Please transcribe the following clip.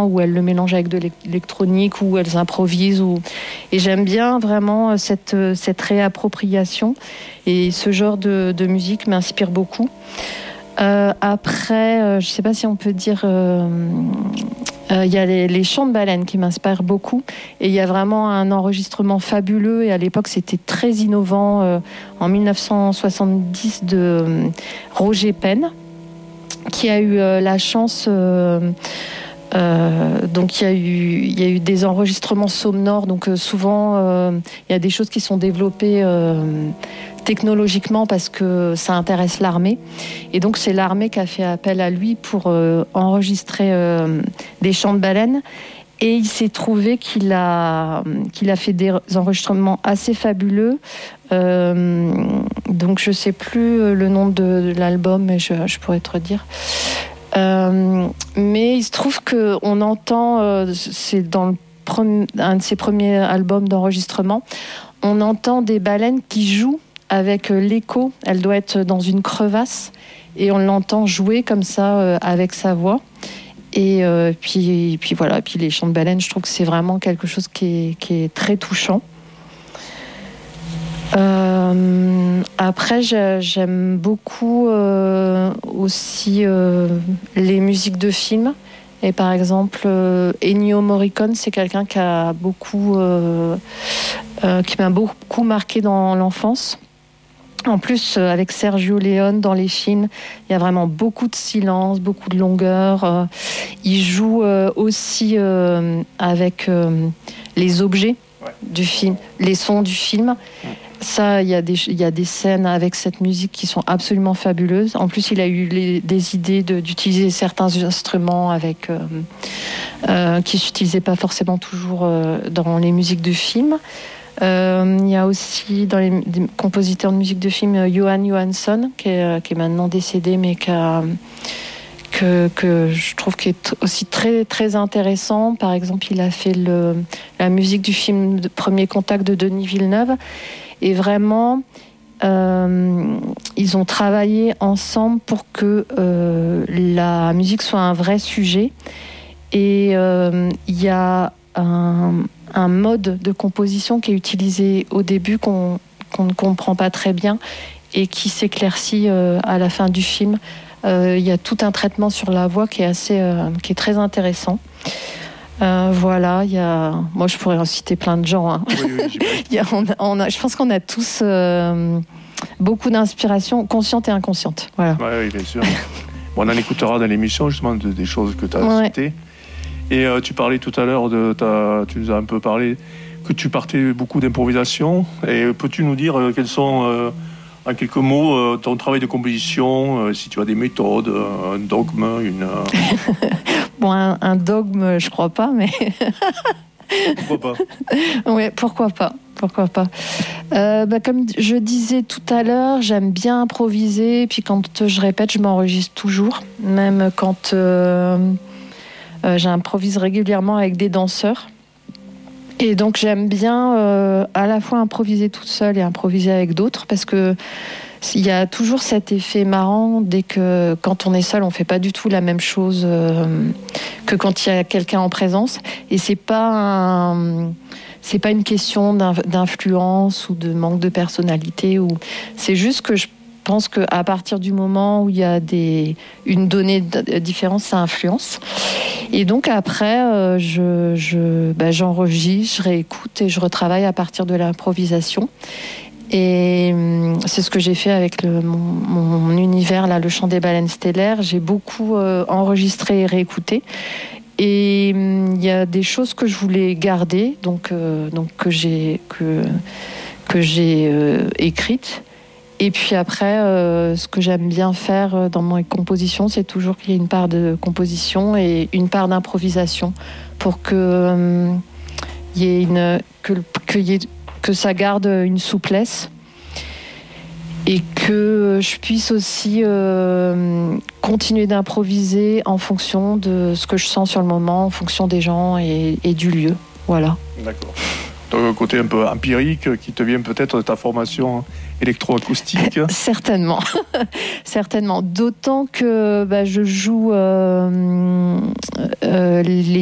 bien, où elles le mélangent avec de l'électronique, où elles improvisent. Et j'aime bien vraiment cette réappropriation. Et ce genre de musique m'inspire beaucoup. Après, je ne sais pas si on peut dire... il y a les chants de baleines qui m'inspirent beaucoup. Et il y a vraiment un enregistrement fabuleux. Et à l'époque, c'était très innovant. En 1970, de Roger Penn, qui a eu la chance... donc il y a eu des enregistrements sonores. Donc souvent, il y a des choses qui sont développées... technologiquement parce que ça intéresse l'armée. Et donc c'est l'armée qui a fait appel à lui pour enregistrer des chants de baleines. Et il s'est trouvé qu'il a fait des enregistrements assez fabuleux. Donc je ne sais plus le nom de l'album, mais je pourrais te redire. Mais il se trouve qu'on entend, c'est dans un de ses premiers albums d'enregistrement, on entend des baleines qui jouent avec l'écho. Elle doit être dans une crevasse et on l'entend jouer comme ça avec sa voix. Et puis voilà. Et puis les chants de baleines, je trouve que c'est vraiment quelque chose qui est très touchant. Après, j'aime beaucoup aussi les musiques de films. Et par exemple, Ennio Morricone, c'est quelqu'un qui m'a beaucoup marqué dans l'enfance. En plus, avec Sergio Leone dans les films, il y a vraiment beaucoup de silence, beaucoup de longueur. Il joue aussi avec les objets du film, les sons du film. Ça, il y a des scènes avec cette musique qui sont absolument fabuleuses. En plus, il a eu des idées d'utiliser certains instruments avec qui s'utilisaient pas forcément toujours dans les musiques de films. Il y a aussi dans les compositeurs de musique de film Johan Johansson qui est maintenant décédé, mais que je trouve qui est aussi très très intéressant. Par exemple, il a fait la musique du film Premier Contact de Denis Villeneuve, et vraiment ils ont travaillé ensemble pour que la musique soit un vrai sujet. Et il y a un mode de composition qui est utilisé au début qu'on ne comprend pas très bien et qui s'éclaircit à la fin du film. Il y a tout un traitement sur la voix qui est très intéressant. Voilà, moi je pourrais en citer plein de gens. Hein. Oui, je pense qu'on a tous beaucoup d'inspiration, consciente et inconsciente. Voilà. Oui, bien sûr. On en écoutera dans l'émission justement des choses que tu as citées. Et tu parlais tout à l'heure, tu nous as un peu parlé que tu partais beaucoup d'improvisation. Et peux-tu nous dire quels sont, en quelques mots, ton travail de composition, si tu as des méthodes, un dogme, Bon, un dogme, je crois pas, mais... Pourquoi pas ? Oui, pourquoi pas. Comme je disais tout à l'heure, j'aime bien improviser. Et puis quand je répète, je m'enregistre toujours. Même quand... j'improvise régulièrement avec des danseurs. Et donc j'aime bien à la fois improviser toute seule et improviser avec d'autres, parce que il y a toujours cet effet marrant quand on est seul, on fait pas du tout la même chose que quand il y a quelqu'un en présence. Et c'est pas une question d'influence ou de manque de personnalité, c'est juste que je pense qu'à partir du moment où il y a une donnée de différence, ça influence. Et donc après, j'enregistre, je réécoute et je retravaille à partir de l'improvisation. Et c'est ce que j'ai fait avec mon univers, là, le chant des baleines stellaires. J'ai beaucoup enregistré et réécouté. Et il y a des choses que je voulais garder, donc que j'ai écrites. Et puis après, ce que j'aime bien faire dans mes compositions, c'est toujours qu'il y ait une part de composition et une part d'improvisation pour que ça garde une souplesse et que je puisse aussi continuer d'improviser en fonction de ce que je sens sur le moment, en fonction des gens et du lieu. Voilà. D'accord. Un côté un peu empirique qui te vient peut-être de ta formation électroacoustique. Certainement. D'autant que je joue les